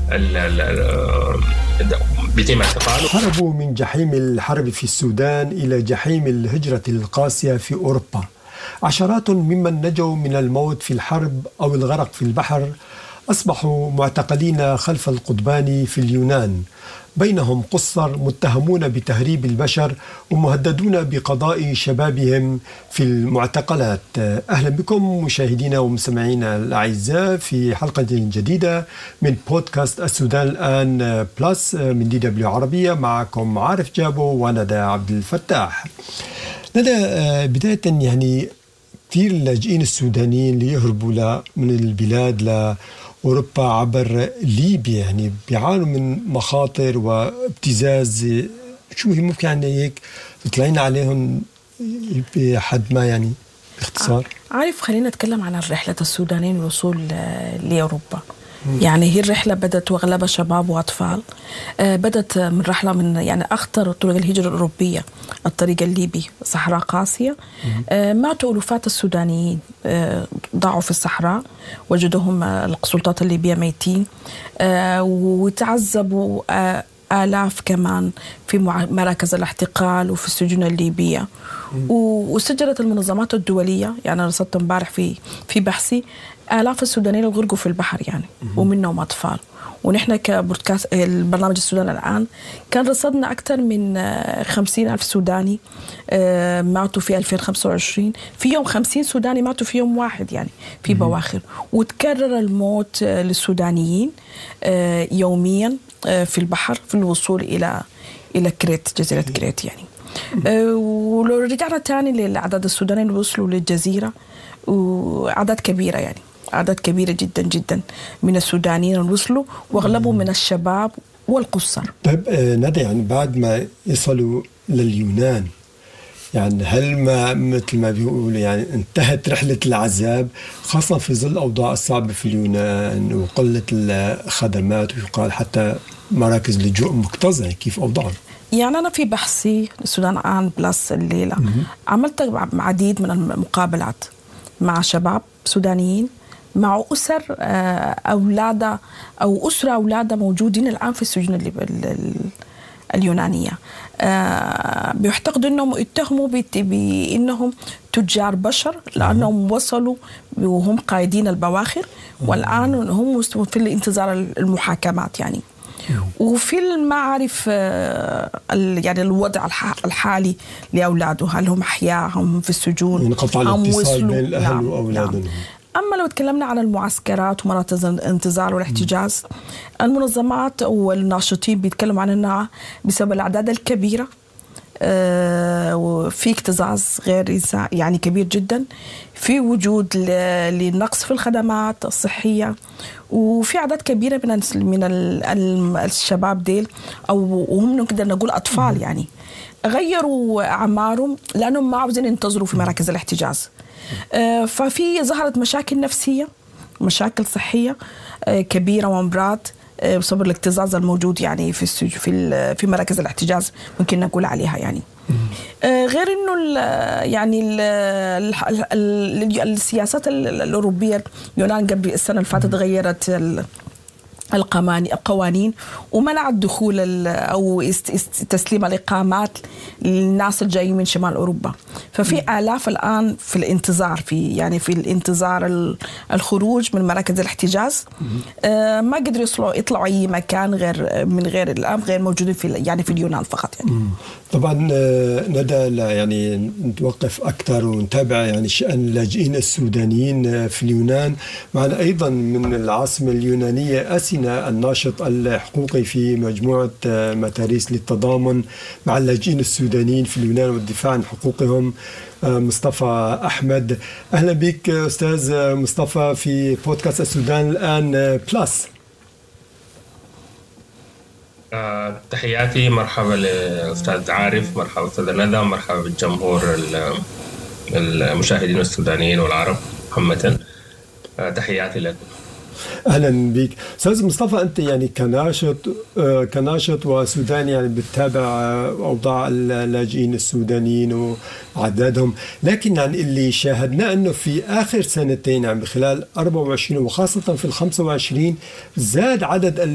بيتم اعتقاله. هربوا من جحيم الحرب في السودان إلى جحيم الهجرة القاسية في أوروبا. عشرات ممن نجوا من الموت في الحرب أو الغرق في البحر أصبحوا معتقلين خلف القضبان في اليونان، بينهم قُصّر متهمون بتهريب البشر ومهددون بقضاء شبابهم في المعتقلات. أهلا بكم مشاهدينا ومستمعينا الأعزاء في حلقة جديدة من بودكاست السودان الآن بلس من DW عربية. معكم عارف جابو وندى عبد الفتاح. ندى، بداية يعني كثير اللاجئين السودانيين اللي يهربوا من البلاد أوروبا عبر ليبيا يعني بيعانوا من مخاطر وابتزاز. شو هي ممكن يعني هيك تطلعين عليهم بحد ما يعني باختصار؟ عارف، خلينا نتكلم عن الرحلة السودانيين للوصول لأوروبا. يعني هي الرحلة بدأت وأغلبها شباب وأطفال. بدأت من رحلة من يعني أخطر طرق الهجرة الأوروبية، الطريق الليبي، صحراء قاسية. ماتوا ألوفات السودانيين، ضاعوا في الصحراء، وجدوهم السلطات الليبية ميتين، وتعذبوا آلاف كمان في مراكز الاحتقال وفي السجون الليبية. وسجلت المنظمات الدولية، يعني أنا رصدت امبارح في بحثي آلاف السودانيين غرقوا في البحر يعني، ومنهم أطفال. ونحن كبودكاست البرنامج السودان الآن كان رصدنا أكثر من 50,000 سوداني ماتوا في 2025. في يوم 50 سوداني ماتوا في يوم واحد يعني في بواخر. وتكرر الموت للسودانيين يوميا في البحر في الوصول إلى كريت، جزيرة كريت يعني. ولو رجعنا تاني للأعداد السودانيين وصلوا للجزيرة، وأعداد كبيرة يعني، أعداد كبيرة جدا جدا من السودانيين وصلوا، واغلبهم من الشباب والقُصّر. طيب ندى، يعني بعد ما يصلوا لليونان، يعني هل ما مثل ما بيقولوا يعني انتهت رحلة العذاب، خاصة في ظل الأوضاع الصعبة في اليونان وقلة الخدمات، ويقال حتى مراكز لجوء مكتظة؟ كيف أوضاعهم؟ يعني أنا في بحثي السودان الآن بلس الليلة عملت عديد من المقابلات مع شباب سودانيين، مع أسر أولادها أو أسرة أولادها موجودين الآن في السجون اليونانية. بيعتقدوا أنهم اتهموا بأنهم تجار بشر، لأنهم وصلوا وهم قائدين البواخر، والآن هم في الانتظار المحاكمات يعني. وفي المعرف يعني الوضع الحالي لأولاده، هل هم أحياء، هم في السجون، انقطع الاتصال بين الأهل وأولادهم. أما لو تكلمنا عن المعسكرات ومراكز الانتظار والاحتجاز، المنظمات والناشطين بيتكلموا عن أنها بسبب الأعداد الكبيرة وفي اكتظاظ غير يعني كبير جدا، في وجود للنقص في الخدمات الصحية، وفي أعداد كبيرة من الشباب ديل، أو وهم نقدر نقول أطفال يعني، غيروا أعمارهم لأنهم ما عاوزين ينتظروا في مراكز الاحتجاز. ففي ظهرت مشاكل نفسية، مشاكل صحية كبيرة، وأمراض بسبب الاكتظاظ الموجود يعني في مراكز الاحتجاز، ممكن نقول عليها يعني. غير إنه يعني السياسات الأوروبية، اليونان قبل السنة اللي فاتت غيرت القوانين ومنع الدخول أو تسليم الإقامات للناس الجايين من شمال أوروبا. ففي آلاف الآن في الانتظار، في الانتظار الخروج من مراكز الاحتجاز، ما قدروا يطلعوا أي مكان غير الآن غير موجودين في اليونان فقط يعني. طبعا ندى، يعني نتوقف أكثر ونتابع يعني شأن اللاجئين السودانيين في اليونان. معنا أيضا من العاصمة اليونانية أسينا، الناشط الحقوقي في مجموعة متاريس للتضامن مع اللاجئين السودانيين في اليونان والدفاع عن حقوقهم، مصطفى أحمد. أهلا بك أستاذ مصطفى في بودكاست السودان الآن بلس. تحياتي، مرحبا لأستاذ عارف، مرحبا أستاذ ندى، مرحبا بالجمهور المشاهدين السودانيين والعرب عامة. تحياتي لكم. أهلا بك أستاذ مصطفى. أنت يعني كناشط وسوداني يعني بتتابع أوضاع اللاجئين السودانيين وعددهم، لكن يعني اللي شاهدناه أنه في آخر سنتين يعني خلال 24 وخاصة في 25 زاد عدد